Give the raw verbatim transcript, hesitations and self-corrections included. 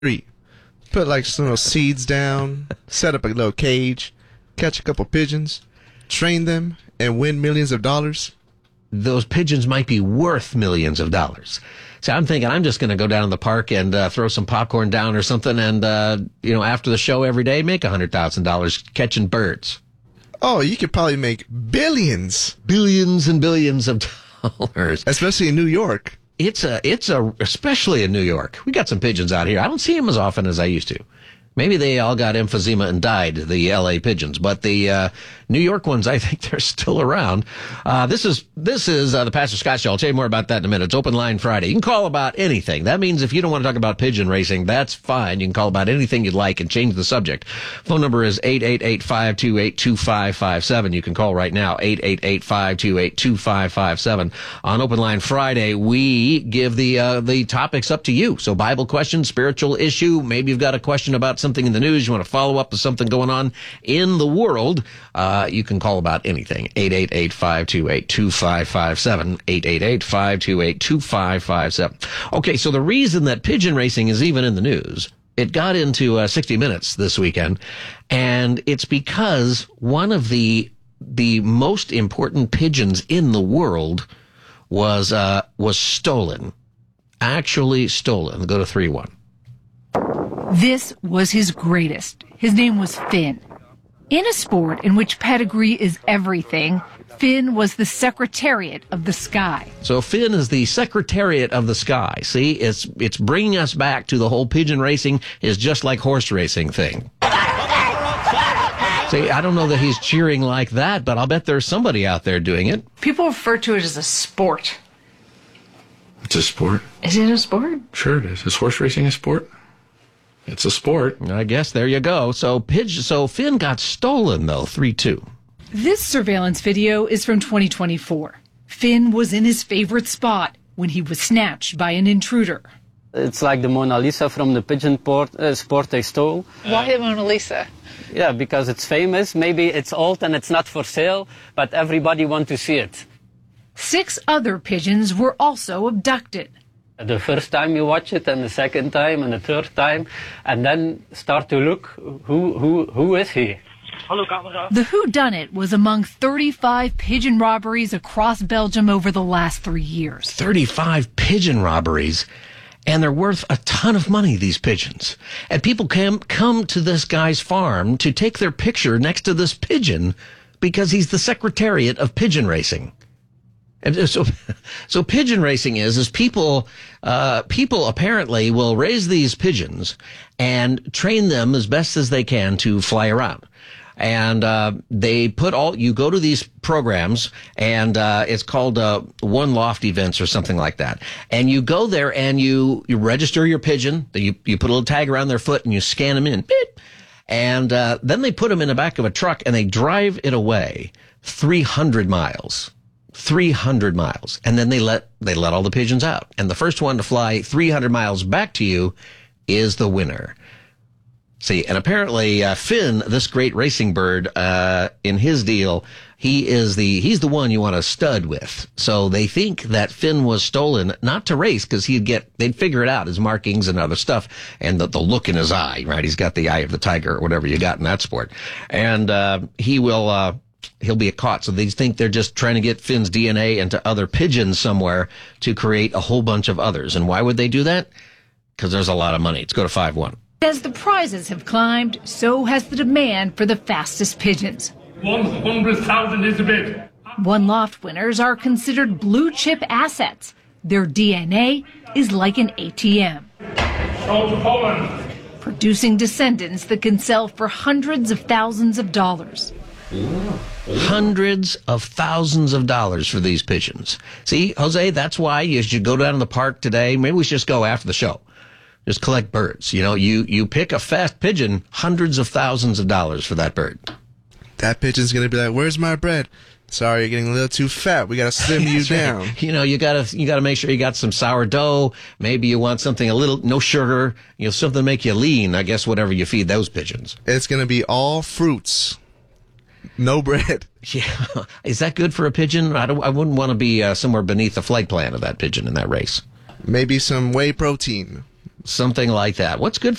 street. Put like some little seeds down, set up a little cage, catch a couple pigeons, train them, and win millions of dollars. Those pigeons might be worth millions of dollars. So I'm thinking I'm just going to go down to the park and uh, throw some popcorn down or something and, uh, you know, after the show every day, make one hundred thousand dollars catching birds. Oh, you could probably make billions. Billions and billions of dollars. Especially in New York. It's a, it's a, especially in New York. We got some pigeons out here. I don't see them as often as I used to. Maybe they all got emphysema and died, the L A pigeons. But the uh, New York ones, I think they're still around. Uh, this is this is uh, the Pastor Scott Show. I'll tell you more about that in a minute. It's Open Line Friday. You can call about anything. That means if you don't want to talk about pigeon racing, that's fine. You can call about anything you'd like and change the subject. Phone number is eight eight eight, five two eight, two five five seven. You can call right now, eight eight eight, five two eight, two five five seven. On Open Line Friday, we give the uh, the topics up to you. So Bible question, spiritual issue, maybe you've got a question about something in the news, you want to follow up with something going on in the world, uh, you can call about anything. eight eight eight, five two eight, two five five seven. eight eight eight, five two eight, two five five seven. Okay, so the reason that pigeon racing is even in the news, it got into uh, sixty minutes this weekend, and it's because one of the the most important pigeons in the world was uh, was stolen. Actually stolen. Go to three one. This was his greatest. His name was Finn. In a sport in which pedigree is everything, Finn was the Secretariat of the Sky. So Finn is the Secretariat of the Sky. See, it's it's bringing us back to the whole pigeon racing is just like horse racing thing. See, I don't know that he's cheering like that, but I'll bet there's somebody out there doing it. People refer to it as a sport. It's a sport. Is it a sport? Sure it is. Is horse racing a sport? It's a sport. I guess there you go. So Pidge, so Finn got stolen, though, three two. This surveillance video is from twenty twenty-four. Finn was in his favorite spot when he was snatched by an intruder. It's like the Mona Lisa from the pigeon port, uh, sport they stole. Why the Mona Lisa? Yeah, because it's famous. Maybe it's old and it's not for sale, but everybody wants to see it. Six other pigeons were also abducted. The first time you watch it, and the second time, and the third time, and then start to look, who who who is he? The whodunit was among thirty-five pigeon robberies across Belgium over the last three years. thirty-five pigeon robberies, and they're worth a ton of money, these pigeons. And people come come to this guy's farm to take their picture next to this pigeon because he's the Secretariat of Pigeon Racing. And so, so pigeon racing is, is people, uh, people apparently will raise these pigeons and train them as best as they can to fly around. And, uh, they put all, you go to these programs and, uh, it's called, uh, One Loft events or something like that. And you go there and you, you register your pigeon, you, you put a little tag around their foot and you scan them in. Beep. And, uh, then they put them in the back of a truck and they drive it away three hundred miles. three hundred miles. And then they let, they let all the pigeons out. And the first one to fly three hundred miles back to you is the winner. See, and apparently, uh, Finn, this great racing bird, uh, in his deal, he is the, he's the one you want to stud with. So they think that Finn was stolen, not to race, because he'd get, they'd figure it out, his markings and other stuff, and the, the look in his eye, right? He's got the eye of the tiger, or whatever you got in that sport. And, uh, he will, uh, he'll be caught. So they think they're just trying to get Finn's D N A into other pigeons somewhere to create a whole bunch of others. And why would they do that? Because there's a lot of money. Let's go to five one. As the prizes have climbed, so has the demand for the fastest pigeons. one hundred thousand is a bid. One Loft winners are considered blue chip assets. Their D N A is like an A T M. Show to Poland. Producing descendants that can sell for hundreds of thousands of dollars. Hundreds of thousands of dollars for these pigeons. See, Jose, that's why you should go down to the park today. Maybe we should just go after the show. Just collect birds. You know, you, you pick a fast pigeon, hundreds of thousands of dollars for that bird. That pigeon's going to be like, where's my bread? Sorry, you're getting a little too fat. We got to slim you down. Right. You know, you got to you got to make sure you got some sourdough. Maybe you want something a little, no sugar, you know, something to make you lean, I guess, whatever you feed those pigeons. It's going to be all fruits. No bread. Yeah. Is that good for a pigeon? I don't. I wouldn't want to be uh, somewhere beneath the flight plan of that pigeon in that race. Maybe some whey protein. Something like that. What's good